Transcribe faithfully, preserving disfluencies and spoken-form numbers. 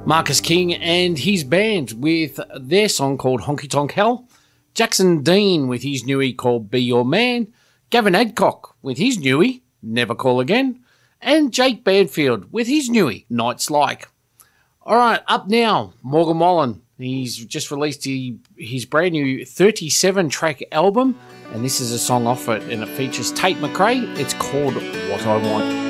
Marcus King and his band with their song called Honky Tonk Hell. Jackson Dean with his newie called Be Your Man. Gavin Adcock with his newie, Never Call Again. And Jake Banfield with his newie, Nights Like. All right, up now, Morgan Wallen. He's just released his brand new thirty-seven track album, and this is a song off it, and it features Tate McRae. It's called What I Want.